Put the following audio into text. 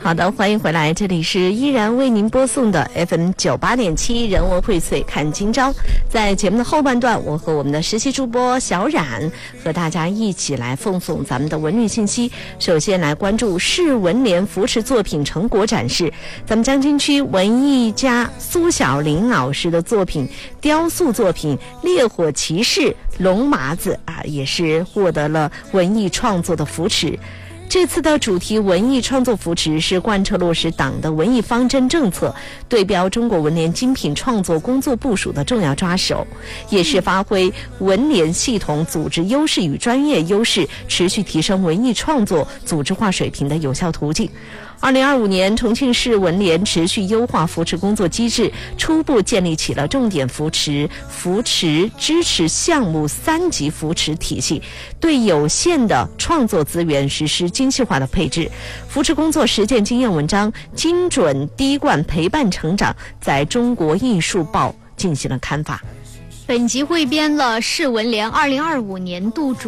好的，欢迎回来，这里是依然为您播送的 FM98.7 人文荟萃看今朝。在节目的后半段，我和我们的实习主播小冉和大家一起来奉送咱们的文旅信息。首先来关注市文联扶持作品成果展示，咱们江津区文艺家苏小玲老师的作品雕塑作品《烈火骑士龙麻子》也是获得了文艺创作的扶持。这次的主题文艺创作扶持是贯彻落实党的文艺方针政策，对标中国文联精品创作工作部署的重要抓手，也是发挥文联系统组织优势与专业优势，持续提升文艺创作组织化水平的有效途径。2025年，重庆市文联持续优化扶持工作机制，初步建立起了重点扶持、支持项目3级扶持体系，对有限的创作资源实施精细化的配置。扶持工作实践经验文章精准滴灌陪伴成长，在中国艺术报进行了刊发。 本集汇编了市文联2025年度